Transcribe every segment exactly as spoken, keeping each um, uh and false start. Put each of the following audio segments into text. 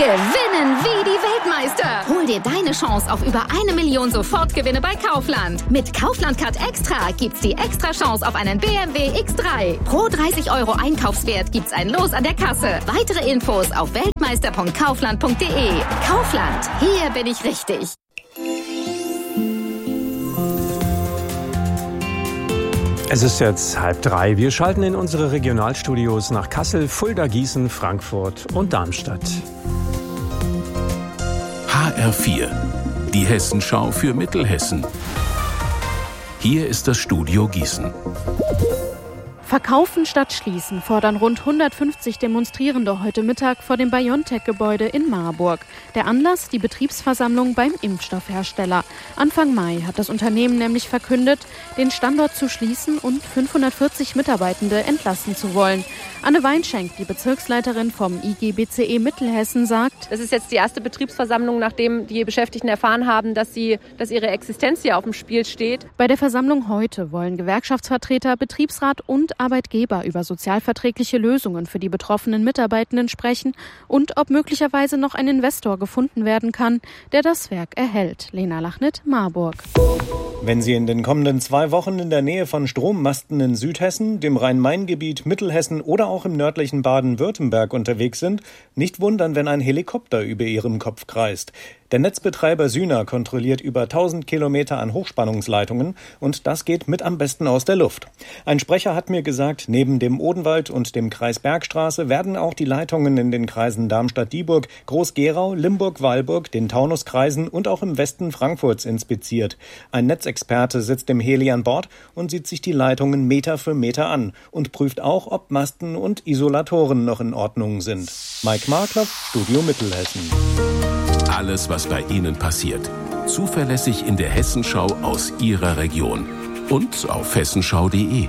Gewinnen wie die Weltmeister. Hol dir deine Chance auf über eine Million Sofortgewinne bei Kaufland. Mit Kaufland-Card Extra gibt's die extra Chance auf einen B M W X drei. Pro dreißig Euro Einkaufswert gibt's ein Los an der Kasse. Weitere Infos auf weltmeister punkt kaufland punkt de. Kaufland, hier bin ich richtig. Es ist jetzt halb drei. Wir schalten in unsere Regionalstudios nach Kassel, Fulda, Gießen, Frankfurt und Darmstadt. H R vier, die Hessenschau für Mittelhessen. Hier ist das Studio Gießen. Verkaufen statt schließen fordern rund hundertfünfzig Demonstrierende heute Mittag vor dem BioNTech-Gebäude in Marburg. Der Anlass, die Betriebsversammlung beim Impfstoffhersteller. Anfang Mai hat das Unternehmen nämlich verkündet, den Standort zu schließen und fünfhundertvierzig Mitarbeitende entlassen zu wollen. Anne Weinschenk, die Bezirksleiterin vom I G B C E Mittelhessen, sagt: Das ist jetzt die erste Betriebsversammlung, nachdem die Beschäftigten erfahren haben, dass, sie, dass ihre Existenz hier auf dem Spiel steht. Bei der Versammlung heute wollen Gewerkschaftsvertreter, Betriebsrat und Arbeitgeber über sozialverträgliche Lösungen für die betroffenen Mitarbeitenden sprechen und ob möglicherweise noch ein Investor gefunden werden kann, der das Werk erhält. Lena Lachnit, Marburg. Wenn Sie in den kommenden zwei Wochen in der Nähe von Strommasten in Südhessen, dem Rhein-Main-Gebiet, Mittelhessen oder auch im nördlichen Baden-Württemberg unterwegs sind, nicht wundern, wenn ein Helikopter über Ihrem Kopf kreist. Der Netzbetreiber Syna kontrolliert über tausend Kilometer an Hochspannungsleitungen und das geht mit am besten aus der Luft. Ein Sprecher hat mir gesagt, neben dem Odenwald und dem Kreis Bergstraße werden auch die Leitungen in den Kreisen Darmstadt-Dieburg, Groß-Gerau, Limburg-Weilburg, den Taunuskreisen und auch im Westen Frankfurts inspiziert. Ein Netzexperte sitzt im Heli an Bord und sieht sich die Leitungen Meter für Meter an und prüft auch, ob Masten und Isolatoren noch in Ordnung sind. Mike Markloff, Studio Mittelhessen. Alles, was bei Ihnen passiert. Zuverlässig in der Hessenschau aus Ihrer Region. Und auf hessenschau punkt de.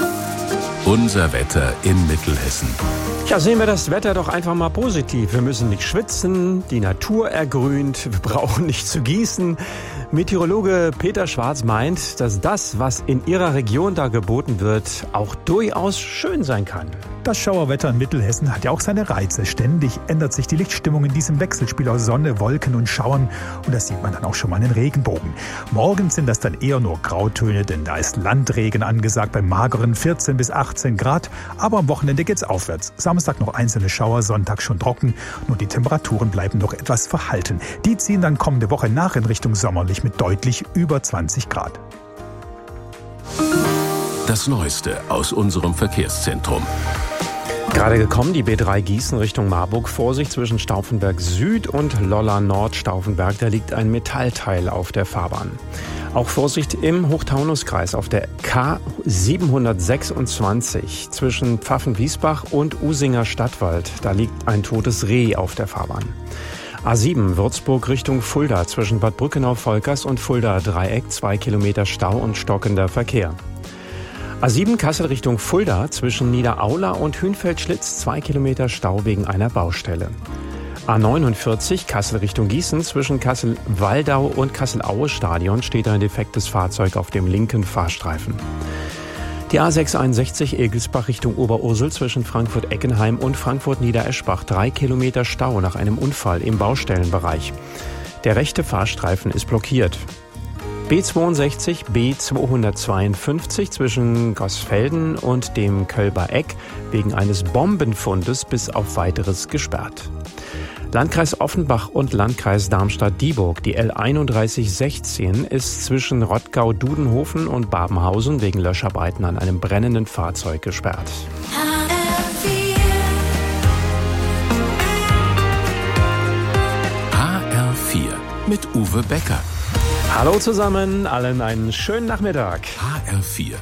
Unser Wetter in Mittelhessen. Ja, sehen wir das Wetter doch einfach mal positiv. Wir müssen nicht schwitzen, die Natur ergrünt, wir brauchen nicht zu gießen. Meteorologe Peter Schwarz meint, dass das, was in Ihrer Region da geboten wird, auch durchaus schön sein kann. Das Schauerwetter in Mittelhessen hat ja auch seine Reize. Ständig ändert sich die Lichtstimmung in diesem Wechselspiel aus Sonne, Wolken und Schauern. Und das sieht man dann auch schon mal in den Regenbogen. Morgens sind das dann eher nur Grautöne, denn da ist Landregen angesagt bei mageren vierzehn bis achtzehn Grad. Aber am Wochenende geht's aufwärts. Samstag noch einzelne Schauer, Sonntag schon trocken. Nur die Temperaturen bleiben noch etwas verhalten. Die ziehen dann kommende Woche nach in Richtung sommerlich mit deutlich über zwanzig Grad. Das Neueste aus unserem Verkehrszentrum. Gerade gekommen, die B drei Gießen Richtung Marburg. Vorsicht zwischen Stauffenberg Süd und Lolla Nord Stauffenberg. Da liegt ein Metallteil auf der Fahrbahn. Auch Vorsicht im Hochtaunuskreis auf der K siebenhundertsechsundzwanzig zwischen Pfaffen-Wiesbach und Usinger Stadtwald. Da liegt ein totes Reh auf der Fahrbahn. A sieben Würzburg Richtung Fulda zwischen Bad Brückenau-Volkers und Fulda Dreieck. Zwei Kilometer Stau und stockender Verkehr. A sieben Kassel Richtung Fulda zwischen Niederaula und Hünfeld-Schlitz. Zwei Kilometer Stau wegen einer Baustelle. A neunundvierzig Kassel Richtung Gießen zwischen Kassel-Waldau und Kassel-Aue-Stadion steht ein defektes Fahrzeug auf dem linken Fahrstreifen. Die A sechshunderteinundsechzig Egelsbach Richtung Oberursel zwischen Frankfurt-Eckenheim und Frankfurt-Niedereschbach. Drei Kilometer Stau nach einem Unfall im Baustellenbereich. Der rechte Fahrstreifen ist blockiert. B zweiundsechzig B zweihundertzweiundfünfzig zwischen Gosfelden und dem Kölber Eck wegen eines Bombenfundes bis auf weiteres gesperrt. Landkreis Offenbach und Landkreis Darmstadt-Dieburg. Die L einunddreißig sechzehn ist zwischen Rottgau-Dudenhofen und Babenhausen wegen Löscharbeiten an einem brennenden Fahrzeug gesperrt. H R vier mit Uwe Becker. Hallo zusammen, allen einen schönen Nachmittag. H R vier.